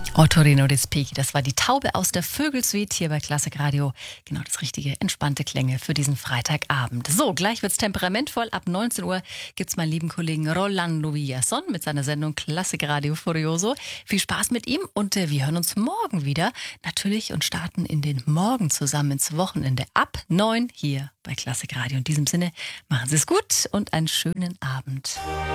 Ottorino Respighi, das war die Taube aus der Vögelsuite hier bei Klassik Radio. Genau das richtige, entspannte Klänge für diesen Freitagabend. So, gleich wird's temperamentvoll. Ab 19 Uhr gibt's meinen lieben Kollegen Rolando Villason mit seiner Sendung Klassik Radio Furioso. Viel Spaß mit ihm und wir hören uns morgen wieder. Natürlich und starten in den Morgen zusammen ins Wochenende ab 9 hier bei Klassik Radio. In diesem Sinne, machen Sie es gut und einen schönen Abend.